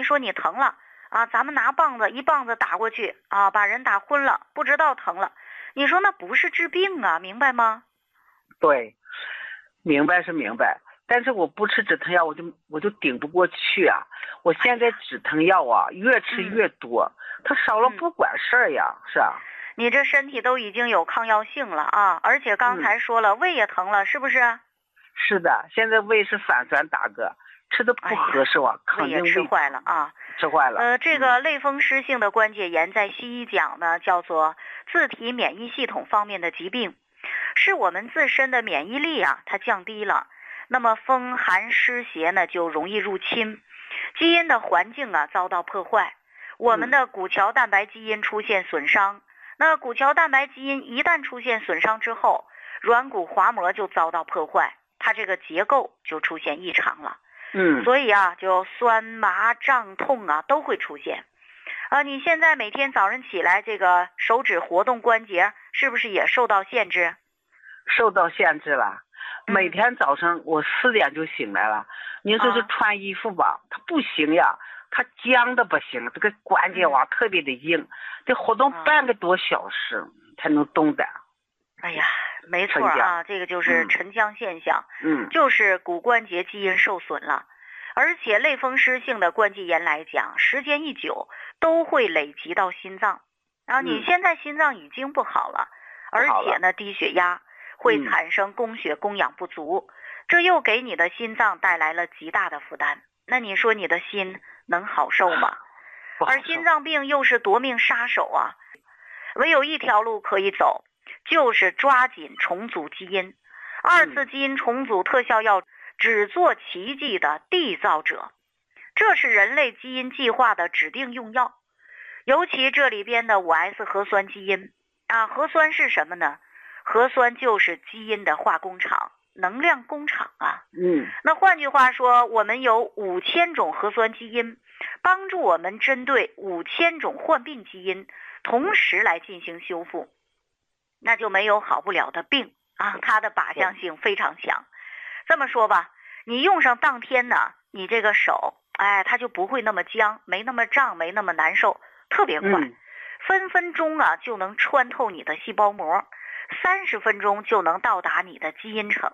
你说你疼了啊，咱们拿棒子一棒子打过去啊，把人打昏了，不知道疼了。你说那不是治病啊，明白吗？ 对，明白是明白，但是我不吃止疼药，我就顶不过去啊。我现在止疼药啊，越吃越多，它少了不管事儿呀，是啊。 你这身体都已经有抗药性了啊，而且刚才说了，胃也疼了，是不是？ 是的，现在胃是反酸打嗝，吃的不合适啊，肯定胃也吃坏了啊， 吃坏了。 这个类风湿性的关节炎，在西医讲呢，叫做自体免疫系统方面的疾病，是我们自身的免疫力啊，它降低了，那么风寒湿邪呢就容易入侵，基因的环境啊遭到破坏，我们的骨桥蛋白基因出现损伤。那骨桥蛋白基因一旦出现损伤之后，软骨滑膜就遭到破坏，它这个结构就出现异常了。所以啊，就酸麻胀痛啊都会出现。你现在每天早上起来，这个手指活动关节是不是也受到限制？ 受到限制了。每天早上我4点就醒来了，您说是穿衣服吧，它不行呀。它僵的不行，这个关节哇特别的硬，得活动半个多小时才能动的。 哎呀，没错啊，这个就是沉僵现象，就是骨关节基因受损了。而且类风湿性的关节炎来讲，时间一久都会累积到心脏。然后你现在心脏已经不好了，而且呢低血压会产生供血供氧不足，这又给你的心脏带来了极大的负担。那你说你的心能好受吗？而心脏病又是夺命杀手啊，唯有一条路可以走，就是抓紧重组基因。2次基因重组特效药只做奇迹的缔造者，这是人类基因计划的指定用药。尤其这里边的 5S 核酸基因啊，核酸是什么呢？核酸就是基因的化工厂，能量工厂啊。那换句话说，我们有5000种核酸基因，帮助我们针对5000种患病基因同时来进行修复，那就没有好不了的病啊，它的靶向性非常强。这么说吧，你用上当天呢，你这个手它就不会那么僵，没那么胀，没那么难受，特别快，分分钟啊就能穿透你的细胞膜，30分钟就能到达你的基因层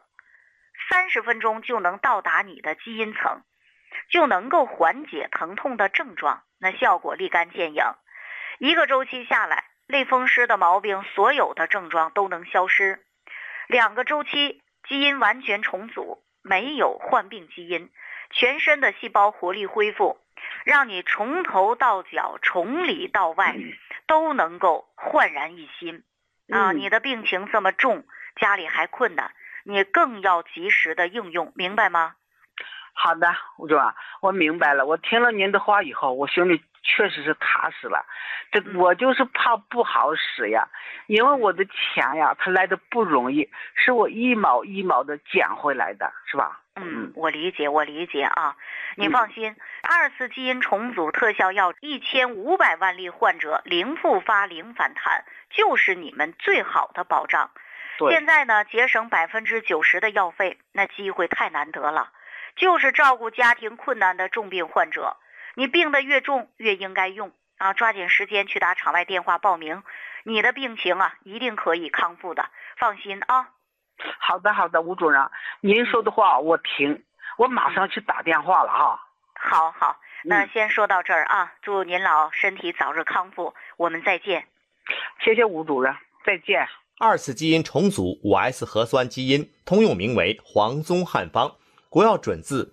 ，30分钟就能到达你的基因层，就能够缓解疼痛的症状，那效果立竿见影。1个周期下来，类风湿的毛病所有的症状都能消失。2个周期，基因完全重组，没有患病基因，全身的细胞活力恢复，让你从头到脚，从里到外都能够焕然一新啊！你的病情这么重，家里还困难，你更要及时的应用，明白吗？ 好的，吴总，我明白了。我听了您的话以后，我心里确实是踏实了。我就是怕不好使呀，因为我的钱呀，它来的不容易，是我一毛一毛的捡回来的，是吧？ 我理解啊。你放心，2次基因重组特效药，1500万例患者零复发零反弹，就是你们最好的保障。现在呢，节省90%的药费，那机会太难得了。就是照顾家庭困难的重病患者，你病得越重越应该用啊！抓紧时间去打场外电话报名，你的病情啊一定可以康复的，放心啊。 好的，吴主任，您说的话我听，我马上去打电话了哈。 好，那先说到这儿啊，祝您老身体早日康复，我们再见。 谢谢吴主任，再见。 2次基因重组 5S 核酸基因，通用名为黄宗汉方，国药准字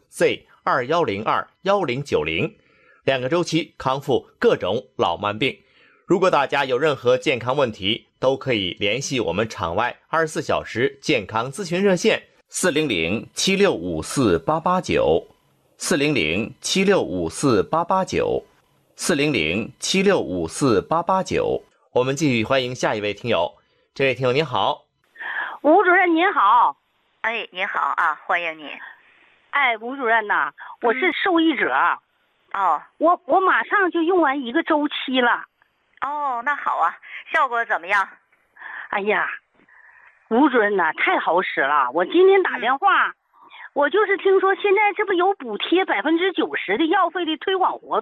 Z21021090， 2个周期康复各种老慢病。如果大家有任何健康问题，都可以联系我们场外24小时健康咨询热线400-7654-889 400-7654-889 400-7654-889。我们继续欢迎下一位听友。这位听友您好。 吴主任您好。 您好啊，欢迎你。 吴主任呐，我是受益者。我马上就用完1个周期了。 那好啊，效果怎么样？ 哎呀，吴主任呐，太好使了！我今天打电话，我就是听说现在这不有补贴90%的药费的推广活